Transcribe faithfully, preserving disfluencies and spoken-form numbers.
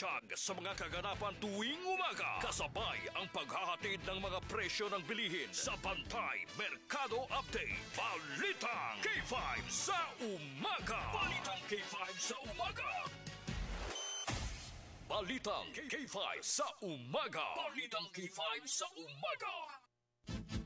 Pagtatsaga sa mga kaganapan tuwing umaga. Kasabay ang paghahatid ng mga presyo ng bilihin sa Bantay Merkado Update. Balitang K five sa umaga. Balitang K five sa umaga. Balitang K five sa umaga. Balitang K five sa umaga.